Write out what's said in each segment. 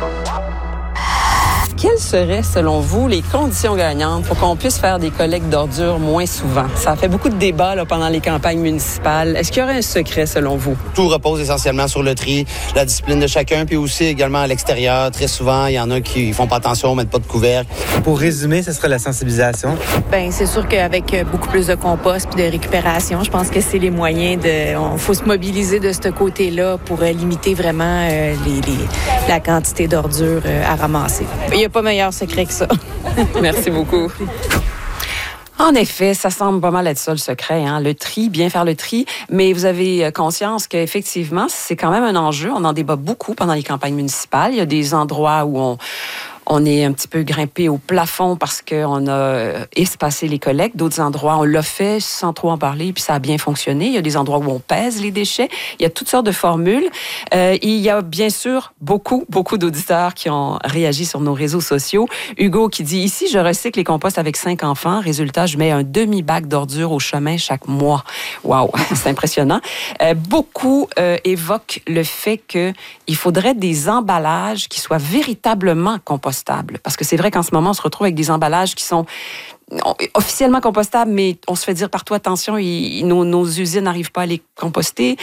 Quelles seraient, selon vous, les conditions gagnantes pour qu'on puisse faire des collectes d'ordures moins souvent? Ça fait beaucoup de débats là, pendant les campagnes municipales. Est-ce qu'il y aurait un secret, selon vous? Tout repose essentiellement sur le tri, la discipline de chacun, puis aussi également à l'extérieur. Très souvent, il y en a qui font pas attention, mettent pas de couvercle. Pour résumer, ce serait la sensibilisation. Bien, c'est sûr qu'avec beaucoup plus de compost puis de récupération, je pense que c'est les moyens de... faut se mobiliser de ce côté-là pour limiter vraiment la quantité d'ordures à ramasser. Il n'y a pas meilleur secret que ça. Merci beaucoup. En effet, ça semble pas mal être ça le secret, hein? Le tri, bien faire le tri. Mais vous avez conscience qu'effectivement, c'est quand même un enjeu. On en débat beaucoup pendant les campagnes municipales. Il y a des endroits où on est un petit peu grimpé au plafond parce qu'on a espacé les collectes. D'autres endroits, on l'a fait sans trop en parler, puis ça a bien fonctionné. Il y a des endroits où on pèse les déchets. Il y a toutes sortes de formules. Il y a bien sûr beaucoup d'auditeurs qui ont réagi sur nos réseaux sociaux. Hugo qui dit « Ici, je recycle les composts avec 5 enfants. Résultat, je mets un demi-bac d'ordures au chemin chaque mois. » Wow, c'est impressionnant. Beaucoup évoquent le fait qu'il faudrait des emballages qui soient véritablement compostables. Parce que c'est vrai qu'en ce moment, on se retrouve avec des emballages qui sont officiellement compostables, mais on se fait dire partout, attention, nos usines n'arrivent pas à les composter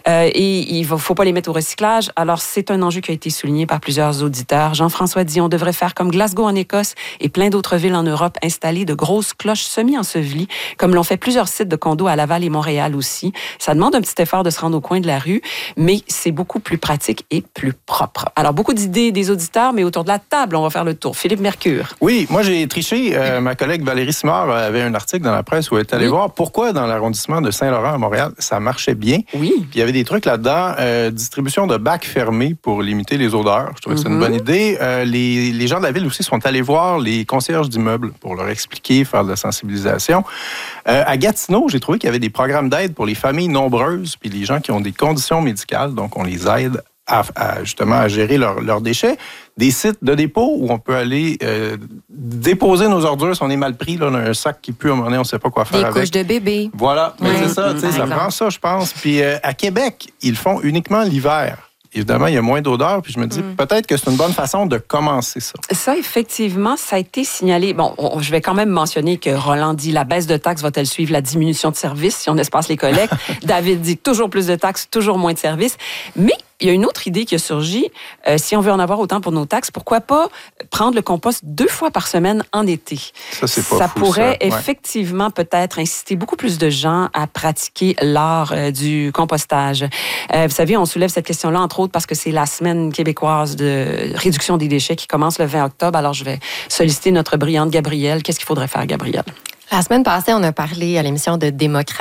et il ne faut pas les mettre au recyclage. Alors, c'est un enjeu qui a été souligné par plusieurs auditeurs. Jean-François dit, on devrait faire comme Glasgow en Écosse et plein d'autres villes en Europe, installer de grosses cloches semi-ensevelies, comme l'ont fait plusieurs sites de condos à Laval et Montréal aussi. Ça demande un petit effort de se rendre au coin de la rue, mais c'est beaucoup plus pratique et plus propre. Alors, beaucoup d'idées des auditeurs, mais autour de la table, on va faire le tour. Philippe Mercure. Oui, moi, j'ai triché. Ma collègue Valérie Simard avait un article dans la presse où elle est allée voir pourquoi dans l'arrondissement de Saint-Laurent à Montréal, ça marchait bien. Oui. Puis il y avait des trucs là-dedans, distribution de bacs fermés pour limiter les odeurs. Je trouvais que c'est une bonne idée. Les gens de la ville aussi sont allés voir les concierges d'immeubles pour leur expliquer, faire de la sensibilisation. À Gatineau, j'ai trouvé qu'il y avait des programmes d'aide pour les familles nombreuses puis les gens qui ont des conditions médicales. Donc, on les aide justement à gérer leurs déchets. Des sites de dépôt où on peut aller déposer nos ordures si on est mal pris. Là, on a un sac qui pue, à un moment donné, on ne sait pas quoi faire avec. Des couches de bébé. Voilà, mais c'est ça, ça prend ça, je pense. Puis à Québec, ils le font uniquement l'hiver. Évidemment, il y a moins d'odeur, puis je me dis peut-être que c'est une bonne façon de commencer ça. Ça, effectivement, ça a été signalé. Bon, je vais quand même mentionner que Roland dit la baisse de taxes va-t-elle suivre la diminution de services si on espace les collectes? David dit toujours plus de taxes, toujours moins de services. Mais il y a une autre idée qui a surgi. Si on veut en avoir autant pour nos taxes, pourquoi pas prendre le compost 2 fois par semaine en été? Ça, c'est pas ça fou, pourrait ça. effectivement peut-être inciter beaucoup plus de gens à pratiquer l'art du compostage. Vous savez, on soulève cette question-là, entre autres, parce que c'est la semaine québécoise de réduction des déchets qui commence le 20 octobre. Alors, je vais solliciter notre brillante Gabrielle. Qu'est-ce qu'il faudrait faire, Gabrielle? La semaine passée, on a parlé à l'émission de démocratie